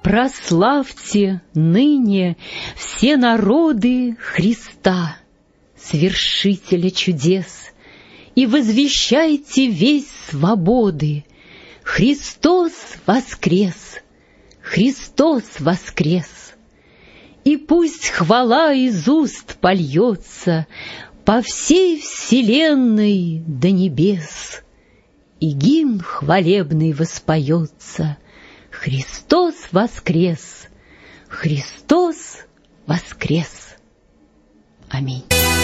Прославьте ныне все народы Христа, свершителя чудес, и возвещайте весть свободы. Христос воскрес! Христос воскрес! И пусть хвала из уст польется по всей вселенной до небес, и гимн хвалебный воспоется: Христос воскрес! Христос воскрес! Аминь.